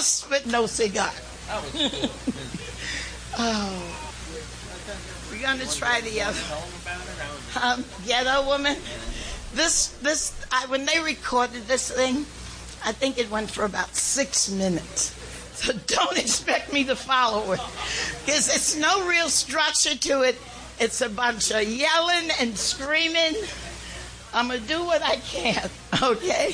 toast, but no cigar. Oh. We're going to try the other. Ghetto Woman. When they recorded this thing, I think it went for about 6 minutes. So don't expect me to follow it. Because it's no real structure to it. It's a bunch of yelling and screaming. I'm going to do what I can, okay?